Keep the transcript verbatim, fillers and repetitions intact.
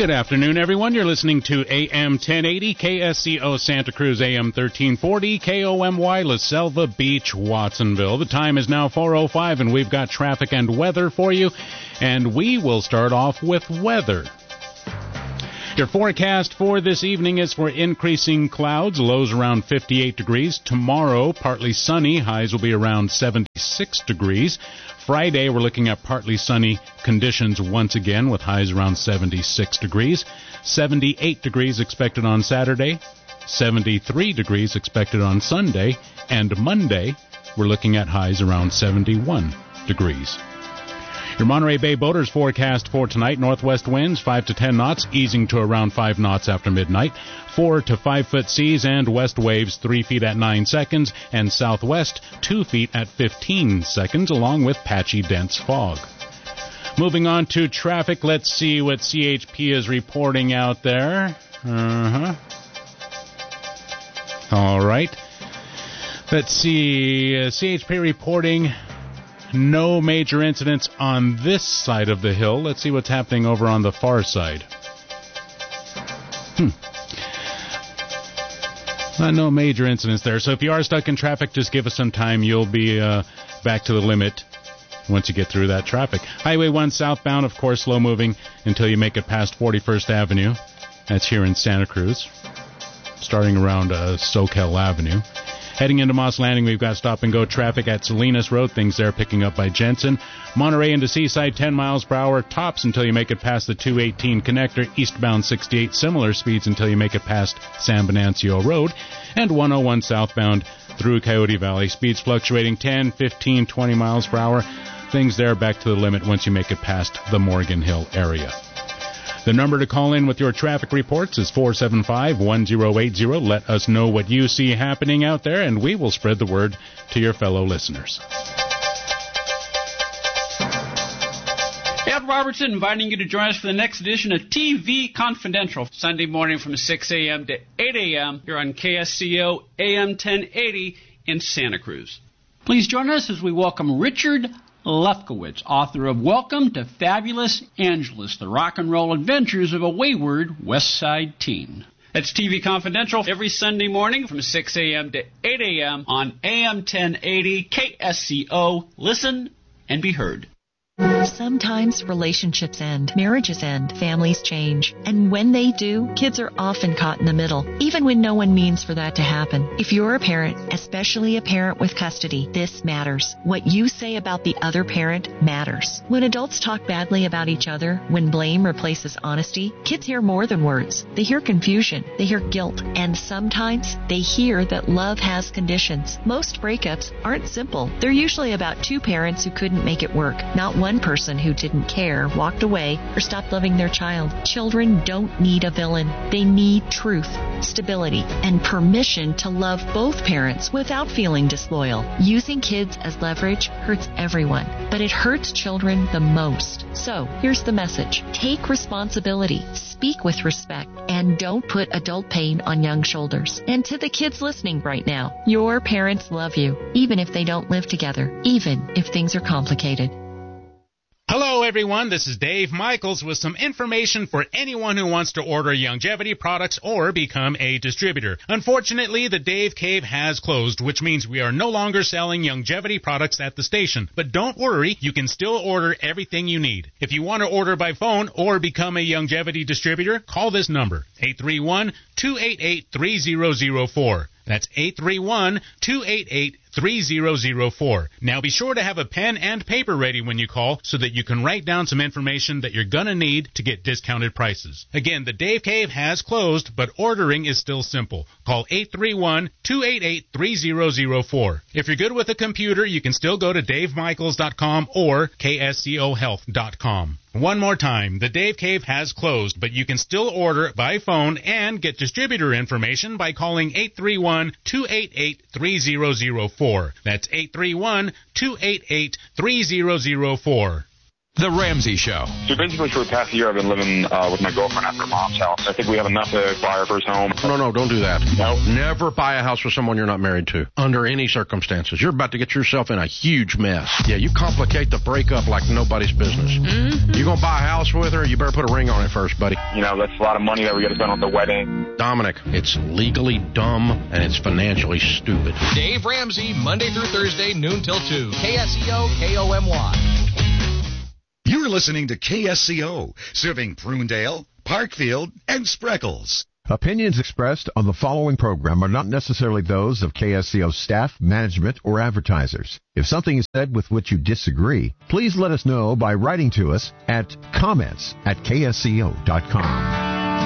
Good afternoon, everyone. You're listening to A M ten eighty, K S C O Santa Cruz, A M thirteen forty, K O M Y La Selva Beach, Watsonville. The time is now four oh five, and we've got traffic and weather for you. And we will start off with weather. Your forecast for this evening is for increasing clouds, lows around fifty-eight degrees. Tomorrow, partly sunny, highs will be around seventy-six degrees. Friday, we're looking at partly sunny conditions once again with highs around seventy-six degrees. seventy-eight degrees expected on Saturday. seventy-three degrees expected on Sunday. And Monday, we're looking at highs around seventy-one degrees. Your Monterey Bay boaters forecast for tonight, northwest winds five to ten knots, easing to around five knots after midnight, four to five foot seas, and west waves three feet at nine seconds, and southwest two feet at fifteen seconds, along with patchy dense fog. Moving on to traffic, let's see what C H P is reporting out there. Uh-huh. All right. Let's see, uh, C H P reporting no major incidents on this side of the hill. Let's see what's happening over on the far side. Hmm. Uh, no major incidents there. So if you are stuck in traffic, just give us some time. You'll be uh, back to the limit once you get through that traffic. Highway one southbound, of course, slow moving until you make it past forty-first Avenue. That's here in Santa Cruz, starting around uh, Soquel Avenue. Heading into Moss Landing, we've got stop-and-go traffic at Salinas Road. Things there picking up by Jensen. Monterey into Seaside, ten miles per hour. Tops until you make it past the two eighteen connector. Eastbound sixty-eight, similar speeds until you make it past San Venancio Road. And one oh one southbound through Coyote Valley. Speeds fluctuating ten, fifteen, twenty miles per hour. Things there back to the limit once you make it past the Morgan Hill area. The number to call in with your traffic reports is four seven five, one oh eight oh. Let us know what you see happening out there, and we will spread the word to your fellow listeners. Ed Robertson inviting you to join us for the next edition of T V Confidential, Sunday morning from six a.m. to eight a.m. here on K S C O A M ten eighty in Santa Cruz. Please join us as we welcome Richard Lefkowitz, author of Welcome to Fabulous Angeles, the rock and roll adventures of a wayward West Side teen. That's T V Confidential every Sunday morning from six a.m. to eight a.m. on A M ten eighty K S C O. Listen and be heard. Sometimes relationships end, marriages end, families change. And when they do, kids are often caught in the middle, even when no one means for that to happen. If you're a parent, especially a parent with custody, this matters. What you say about the other parent matters. When adults talk badly about each other, when blame replaces honesty, kids hear more than words. They hear confusion, they hear guilt, and sometimes they hear that love has conditions. Most breakups aren't simple. They're usually about two parents who couldn't make it work. Not one person who didn't care, walked away, or stopped loving their child. Children don't need a villain. They need truth, stability, and permission to love both parents without feeling disloyal. Using kids as leverage hurts everyone, but it hurts children the most. So, here's the message. Take responsibility, speak with respect, and don't put adult pain on young shoulders. And to the kids listening right now, your parents love you, even if they don't live together, even if things are complicated. Hello, everyone. This is Dave Michaels with some information for anyone who wants to order Youngevity products or become a distributor. Unfortunately, the Dave Cave has closed, which means we are no longer selling Youngevity products at the station. But don't worry, you can still order everything you need. If you want to order by phone or become a Youngevity distributor, call this number, eight three one, two eight eight, three zero zero four. That's eight three one, two eight eight, three zero zero four. Now be sure to have a pen and paper ready when you call so that you can write down some information that you're going to need to get discounted prices. Again, the Dave Cave has closed, but ordering is still simple. Call eight three one, two eight eight, three zero zero four. If you're good with a computer, you can still go to dave michaels dot com or k s c o health dot com. One more time, the Dave Cave has closed, but you can still order by phone and get distributor information by calling eight three one, two eight eight, three zero zero four. That's eight three one, two eight eight, three zero zero four. The Ramsey Show. So basically for the past year I've been living uh, with my girlfriend at her mom's house. I think we have enough to buy our first home. No, no, don't do that. No. Never buy a house with someone you're not married to, under any circumstances. You're about to get yourself in a huge mess. Yeah, you complicate the breakup like nobody's business. Mm-hmm. You gonna buy a house with her, you better put a ring on it first, buddy. You know, that's a lot of money that we gotta spend on the wedding. Dominic, it's legally dumb and it's financially stupid. Dave Ramsey, Monday through Thursday, noon till two. K S E O, K O M Y. You're listening to K S C O, serving Prunedale, Parkfield, and Spreckles. Opinions expressed on the following program are not necessarily those of K S C O staff, management, or advertisers. If something is said with which you disagree, please let us know by writing to us at comments at K S C O dot com.